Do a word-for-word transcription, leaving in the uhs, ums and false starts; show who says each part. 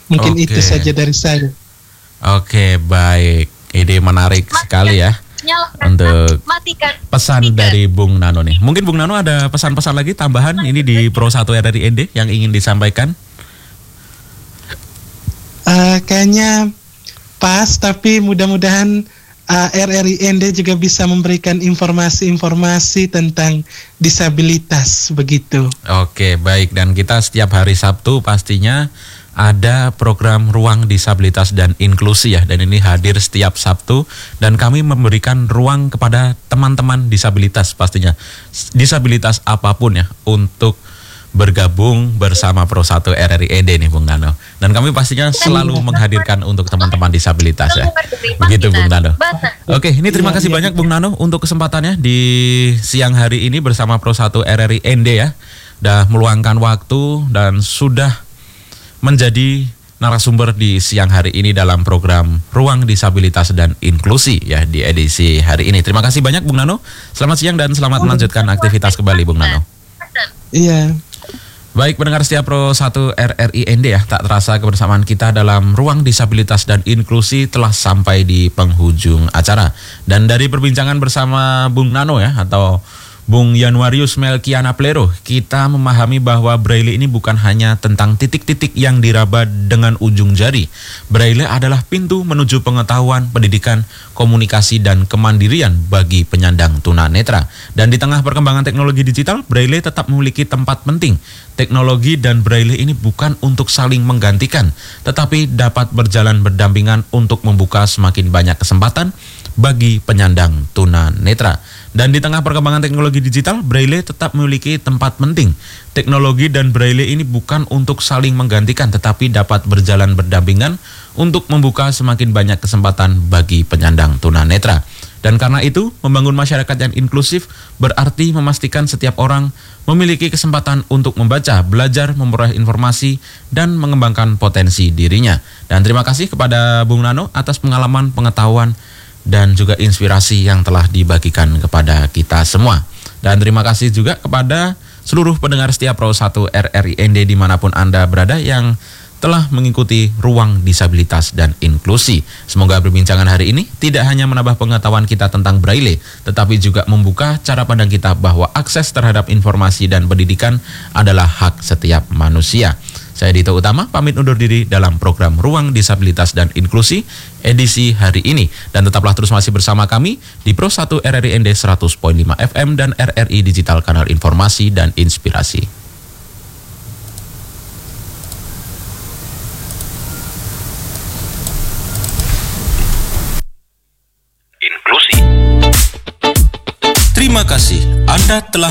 Speaker 1: Mungkin
Speaker 2: Oke.
Speaker 1: itu saja dari saya.
Speaker 2: Oke, baik. Ide menarik
Speaker 3: Matikan.
Speaker 2: sekali ya
Speaker 3: Nyalakan.
Speaker 2: untuk
Speaker 3: Matikan.
Speaker 2: pesan
Speaker 3: Matikan.
Speaker 2: dari Bung Nano nih. Mungkin Bung Nano ada pesan-pesan lagi tambahan ini di Pro satu R R I N D yang ingin disampaikan?
Speaker 1: Eh, kayaknya pas, tapi mudah-mudahan uh, R R I N D juga bisa memberikan informasi-informasi tentang disabilitas begitu.
Speaker 2: Oke, baik. Dan kita setiap hari Sabtu pastinya ada program Ruang Disabilitas dan Inklusi ya. Dan ini hadir setiap Sabtu. Dan kami memberikan ruang kepada teman-teman disabilitas pastinya. Disabilitas apapun ya untuk bergabung bersama Pro satu R R I N D nih Bung Nano. Dan kami pastinya selalu menghadirkan untuk teman-teman disabilitas ya. Begitu Bung Nano. Oke, ini terima kasih banyak Bung Nano untuk kesempatannya di siang hari ini bersama Pro satu R R I N D ya. Udah meluangkan waktu dan sudah menjadi narasumber di siang hari ini dalam program Ruang Disabilitas dan Inklusi ya di edisi hari ini. Terima kasih banyak Bung Nano. Selamat siang dan selamat melanjutkan aktivitas kembali Bung Nano.
Speaker 1: Iya.
Speaker 2: Baik pendengar setia Pro satu R R I N D ya, tak terasa kebersamaan kita dalam Ruang Disabilitas dan Inklusi telah sampai di penghujung acara. Dan dari perbincangan bersama Bung Nano ya, atau Bung Yanuarius Melkiana Plero, kita memahami bahwa Braille ini bukan hanya tentang titik-titik yang diraba dengan ujung jari. Braille adalah pintu menuju pengetahuan, pendidikan, komunikasi, dan kemandirian bagi penyandang tunanetra. Dan di tengah perkembangan teknologi digital, Braille tetap memiliki tempat penting. Teknologi dan Braille ini bukan untuk saling menggantikan, tetapi dapat berjalan berdampingan untuk membuka semakin banyak kesempatan bagi penyandang tunanetra. Dan di tengah perkembangan teknologi digital, Braille tetap memiliki tempat penting. Teknologi dan Braille ini bukan untuk saling menggantikan, tetapi dapat berjalan berdampingan untuk membuka semakin banyak kesempatan bagi penyandang tunanetra. Dan karena itu, membangun masyarakat yang inklusif berarti memastikan setiap orang memiliki kesempatan untuk membaca, belajar, memperoleh informasi, dan mengembangkan potensi dirinya. Dan terima kasih kepada Bung Nano atas pengalaman, pengetahuan, dan juga inspirasi yang telah dibagikan kepada kita semua. Dan terima kasih juga kepada seluruh pendengar setia Pro satu R R I N D dimanapun Anda berada yang telah mengikuti Ruang Disabilitas dan Inklusi. Semoga perbincangan hari ini tidak hanya menambah pengetahuan kita tentang Braille, tetapi juga membuka cara pandang kita bahwa akses terhadap informasi dan pendidikan adalah hak setiap manusia. Saya Dito Utama, pamit undur diri dalam program Ruang Disabilitas dan Inklusi edisi hari ini. Dan tetaplah terus masih bersama kami di Pro satu R R I N D seratus koma lima F M dan R R I Digital Kanal Informasi dan Inspirasi. Inklusi. Terima kasih Anda telah